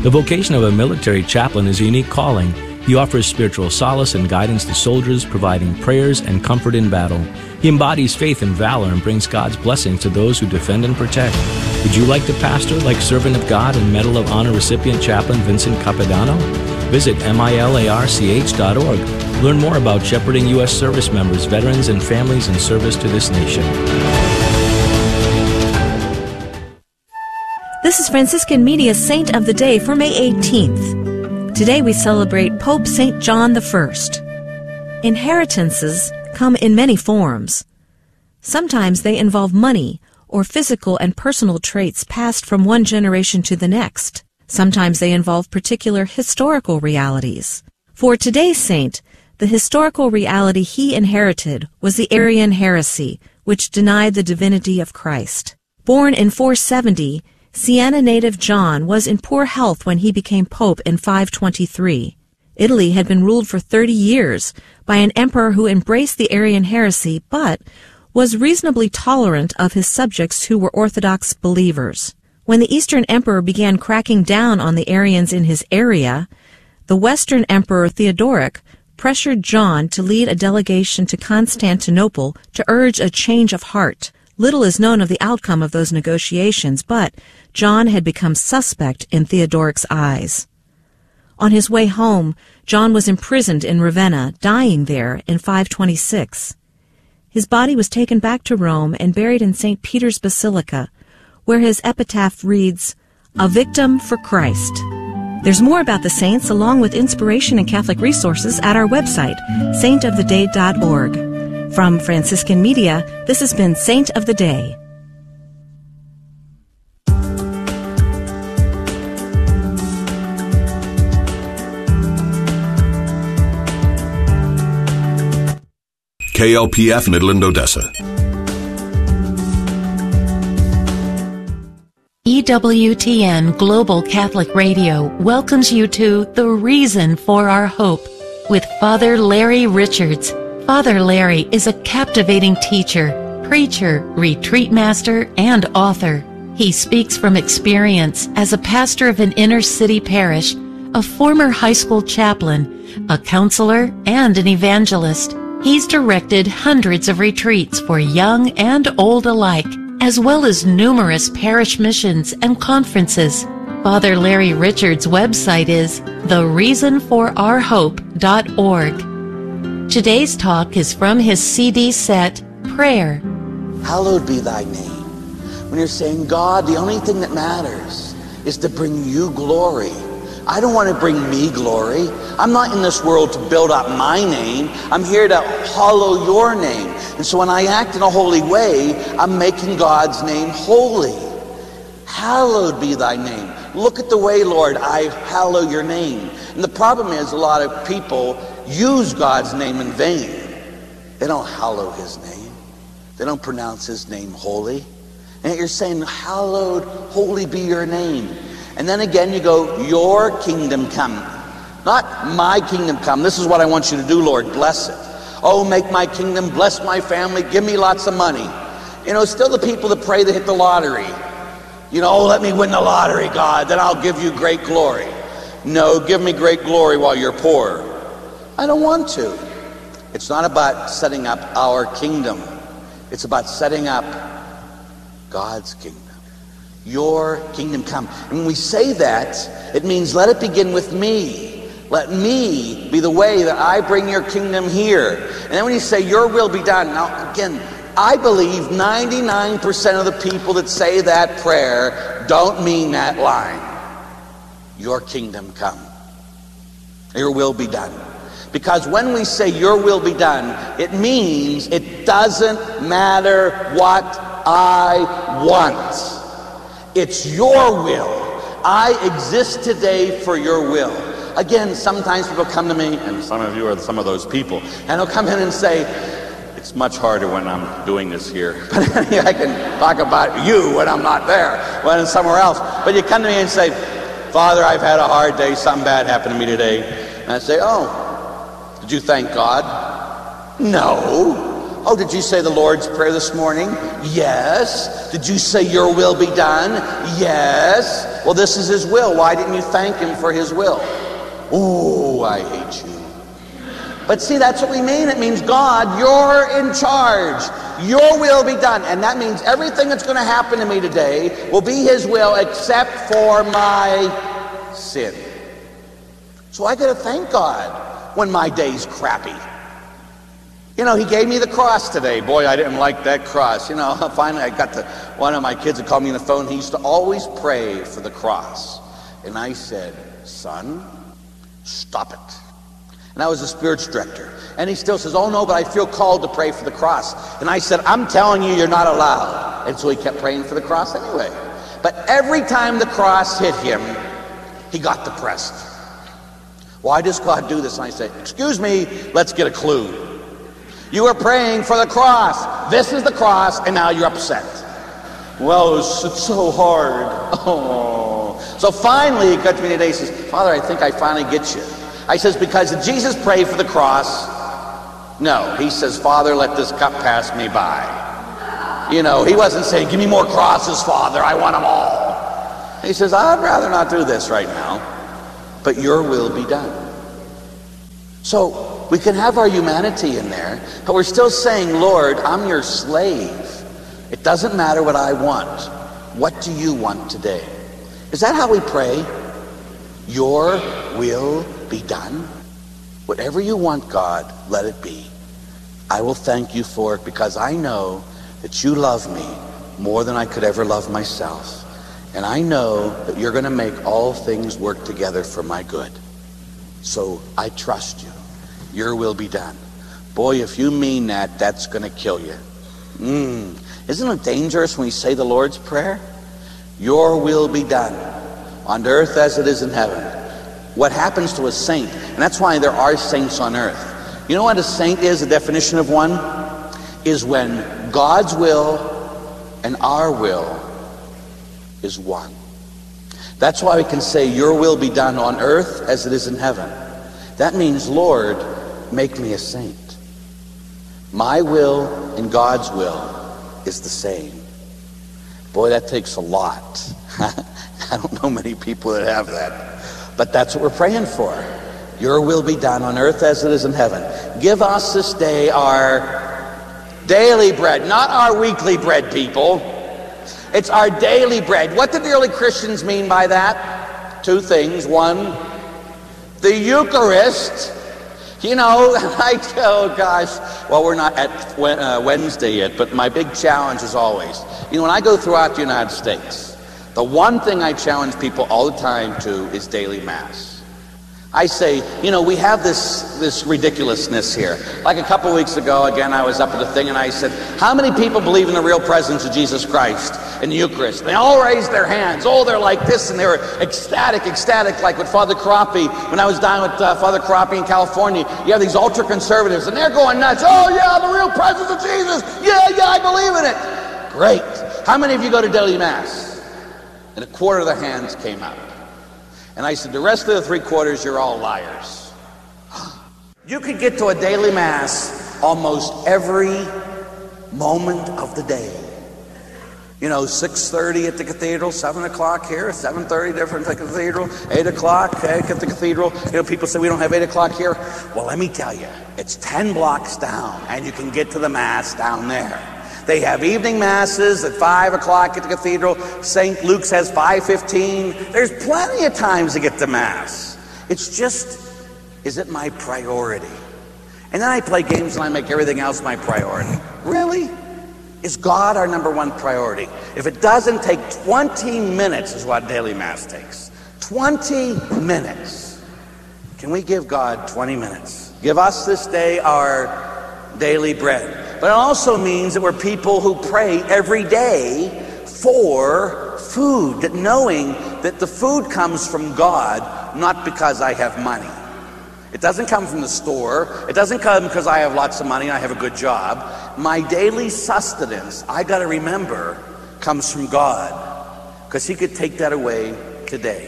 The vocation of a military chaplain is a unique calling. He offers spiritual solace and guidance to soldiers, providing prayers and comfort in battle. He embodies faith and valor and brings God's blessings to those who defend and protect. Would you like to pastor like Servant of God and Medal of Honor recipient Chaplain Vincent Capodanno? Visit milarch.org. Learn more about shepherding U.S. service members, veterans, and families in service to this nation. This is Franciscan Media's Saint of the Day for May 18th. Today we celebrate Pope St. John I. Inheritances come in many forms. Sometimes they involve money or physical and personal traits passed from one generation to the next. Sometimes they involve particular historical realities. For today's saint, the historical reality he inherited was the Arian heresy, which denied the divinity of Christ. Born in 470, Siena native John was in poor health when he became pope in 523. Italy had been ruled for 30 years by an emperor who embraced the Arian heresy but was reasonably tolerant of his subjects who were Orthodox believers. When the Eastern Emperor began cracking down on the Arians in his area, the Western Emperor Theodoric pressured John to lead a delegation to Constantinople to urge a change of heart. Little is known of the outcome of those negotiations, but John had become suspect in Theodoric's eyes. On his way home, John was imprisoned in Ravenna, dying there in 526. His body was taken back to Rome and buried in St. Peter's Basilica, where his epitaph reads, "A victim for Christ." There's more about the saints along with inspiration and Catholic resources at our website, saintoftheday.org. From Franciscan Media, this has been Saint of the Day. KLPF Midland, Odessa. EWTN Global Catholic Radio welcomes you to The Reason for Our Hope with Father Larry Richards. Father Larry is a captivating teacher, preacher, retreat master, and author. He speaks from experience as a pastor of an inner-city parish, a former high school chaplain, a counselor, and an evangelist. He's directed hundreds of retreats for young and old alike, as well as numerous parish missions and conferences. Father Larry Richards' website is thereasonforourhope.org. Today's talk is from his CD set, Prayer. Hallowed be thy name. When you're saying, God, the only thing that matters is to bring you glory. I don't want to bring me glory. I'm not in this world to build up my name. I'm here to hallow your name. And so when I act in a holy way, I'm making God's name holy. Hallowed be thy name. Look at the way, Lord, I hallow your name. And the problem is a lot of people use God's name in vain. They don't hallow his name. They don't pronounce his name holy. And you're saying, hallowed, holy be your name. And then again you go, your kingdom come. Not my kingdom come. This is what I want you to do, Lord. Bless it. Oh, make my kingdom, bless my family, give me lots of money. You know, still the people that pray they hit the lottery. You know, oh, let me win the lottery, God, then I'll give you great glory. No, give me great glory while you're poor. I don't want to. It's not about setting up our kingdom. It's about setting up God's kingdom. Your kingdom come. And when we say that, it means let it begin with me. Let me be the way that I bring your kingdom here. And then when you say your will be done, now again, I believe 99% of the people that say that prayer don't mean that line. Your kingdom come. Your will be done. Because when we say your will be done, it means it doesn't matter what I want. It's your will. I exist today for your will. Again, sometimes people come to me, and some of you are some of those people, and they'll come in and say, it's much harder when I'm doing this here. But I can talk about you when I'm not there, when I'm somewhere else. But you come to me and say, Father, I've had a hard day, something bad happened to me today. And I say, oh, did you thank God? No. Oh, did you say the Lord's Prayer this morning? Yes. Did you say your will be done? Yes. Well, this is his will. Why didn't you thank him for his will? Oh, I hate you. But see, that's what we mean. It means, God, you're in charge. Your will be done. And that means everything that's going to happen to me today will be his will except for my sin. So I got to thank God when my day's crappy. You know, he gave me the cross today. Boy, I didn't like that cross. You know, finally I got to, one of my kids that called me on the phone, he used to always pray for the cross. And I said, son, stop it. And I was a spiritual director. And he still says, oh no, but I feel called to pray for the cross. And I said, I'm telling you, you're not allowed. And so he kept praying for the cross anyway. But every time the cross hit him, he got depressed. Why does God do this? And I said, excuse me, let's get a clue. You were praying for the cross. This is the cross, and now you're upset. Well, it's so hard. Oh. So finally, he got to me today, he says, Father, I think I finally get you. I says, because did Jesus pray for the cross? No. He says, Father, let this cup pass me by. You know, he wasn't saying, give me more crosses, Father. I want them all. He says, I'd rather not do this right now, but your will be done. So we can have our humanity in there, but we're still saying, Lord, I'm your slave. It doesn't matter what I want. What do you want today? Is that how we pray? Your will be done. Whatever you want, God, let it be. I will thank you for it because I know that you love me more than I could ever love myself. And I know that you're going to make all things work together for my good. So I trust you. Your will be done. Boy, if you mean that, that's going to kill you. Isn't it dangerous when we say the Lord's Prayer? Your will be done on earth as it is in heaven. What happens to a saint? And that's why there are saints on earth. You know what a saint is? The definition of one is when God's will and our will is one. That's why we can say, your will be done on earth as it is in heaven. That means, Lord, make me a saint. My will and God's will is the same. Boy, that takes a lot. I don't know many people that have that. But that's what we're praying for. Your will be done on earth as it is in heaven. Give us this day our daily bread, not our weekly bread, people. It's our daily bread. What did the early Christians mean by that? Two things. One, the Eucharist. You know, oh gosh, well, we're not at Wednesday yet, but my big challenge is always, you know, when I go throughout the United States, the one thing I challenge people all the time to is daily Mass. I say, you know, we have this ridiculousness here. Like a couple weeks ago, again, I was up at the thing and I said, how many people believe in the real presence of Jesus Christ in the Eucharist? And they all raised their hands. Oh, they're like this, and they were ecstatic, like with Father Crappy. When I was down with Father Crappy in California, you have these ultra-conservatives, and they're going nuts. Oh, yeah, the real presence of Jesus. Yeah, I believe in it. Great. How many of you go to daily Mass? And a quarter of the hands came out. And I said, the rest of the 3/4, you're all liars. You could get to a daily Mass almost every moment of the day. You know, 6:30 at the cathedral, 7 o'clock here, 7:30 different at the cathedral, 8 o'clock at the cathedral. You know, people say we don't have 8 o'clock here. Well, let me tell you, it's 10 blocks down, and you can get to the Mass down there. They have evening Masses at 5 o'clock at the cathedral. St. Luke's has 5:15. There's plenty of times to get to Mass. It's just, is it my priority? And then I play games and I make everything else my priority. Really? Is God our number one priority? If it doesn't take 20 minutes is what daily Mass takes. 20 minutes. Can we give God 20 minutes? Give us this day our daily bread. But it also means that we're people who pray every day for food, that knowing that the food comes from God, not because I have money. It doesn't come from the store. It doesn't come because I have lots of money and I have a good job. My daily sustenance, I got to remember, comes from God, because He could take that away today.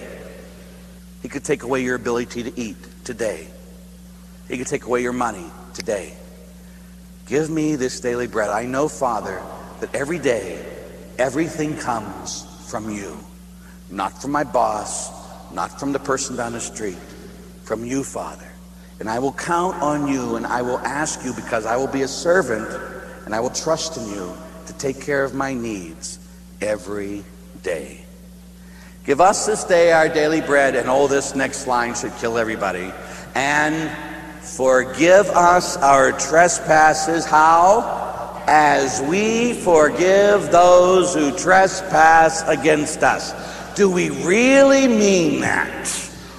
He could take away your ability to eat today. He could take away your money today. Give me this daily bread. I know, Father, that every day, everything comes from you. Not from my boss, not from the person down the street, from you, Father. And I will count on you, and I will ask you, because I will be a servant, and I will trust in you to take care of my needs every day. Give us this day our daily bread, and this next line should kill everybody. And forgive us our trespasses. How? As we forgive those who trespass against us. Do we really mean that?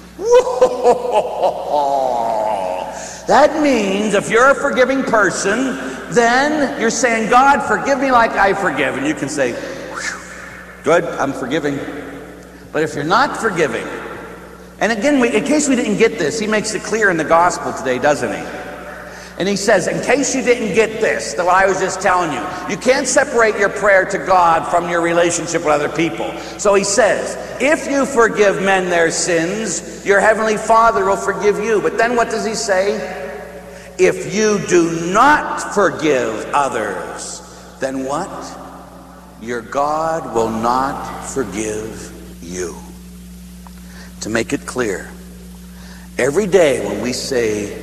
Whoa. That means if you're a forgiving person, then you're saying, God, forgive me like I forgive. And you can say, good, I'm forgiving. But if you're not forgiving, and again, in case we didn't get this, he makes it clear in the gospel today, doesn't he? And he says, in case you didn't get this, that what I was just telling you, you can't separate your prayer to God from your relationship with other people. So he says, if you forgive men their sins, your heavenly Father will forgive you. But then what does he say? If you do not forgive others, then what? Your God will not forgive you. To make it clear, every day when we say